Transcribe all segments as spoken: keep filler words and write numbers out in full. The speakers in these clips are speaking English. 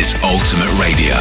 is Ultimate Radio.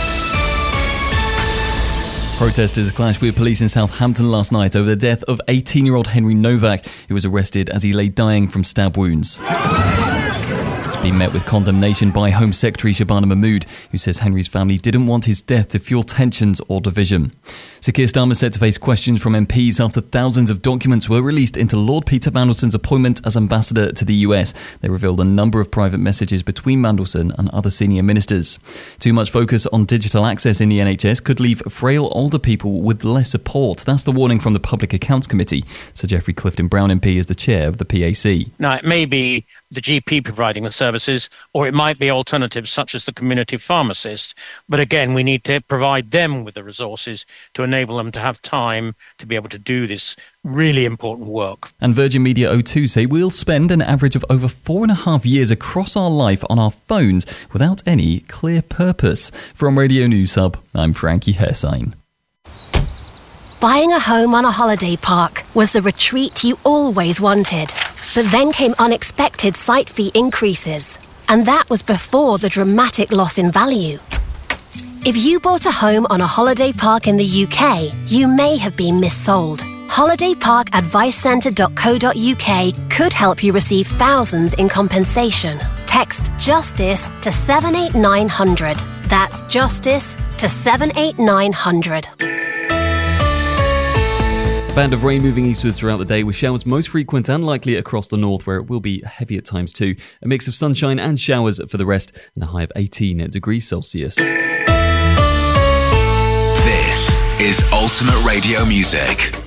Protesters clashed with police in Southampton last night over the death of eighteen-year-old Henry Novak, who was arrested as he lay dying from stab wounds. It's been met with condemnation by Home Secretary Shabana Mahmood, who says Henry's family didn't want his death to fuel tensions or division. Sir Keir Starmer set to face questions from M Ps after thousands of documents were released into Lord Peter Mandelson's appointment as ambassador to the U S. They revealed a number of private messages between Mandelson and other senior ministers. Too much focus on digital access in the N H S could leave frail older people with less support. That's the warning from the Public Accounts Committee. Sir Geoffrey Clifton-Brown M P is the chair of the P A C. Now, it may be the G P providing the services, or it might be alternatives such as the community pharmacist. But again, we need to provide them with the resources to enable them to have time to be able to do this really important work. And Virgin Media O two say we'll spend an average of over four and a half years across our life on our phones without any clear purpose. From Radio News Hub, I'm Frankie Hersign. Buying a home on a holiday park was the retreat you always wanted. But then came unexpected site fee increases. And that was before the dramatic loss in value. If you bought a home on a holiday park in the U K, you may have been missold. holiday park advice centre dot co dot uk could help you receive thousands in compensation. Text JUSTICE to seven eight nine hundred. That's JUSTICE to seven eight nine hundred. A band of rain moving eastwards throughout the day, with showers most frequent and likely across the north, where it will be heavy at times too. A mix of sunshine and showers for the rest, and a high of eighteen degrees Celsius. This is Ultimate Radio Music.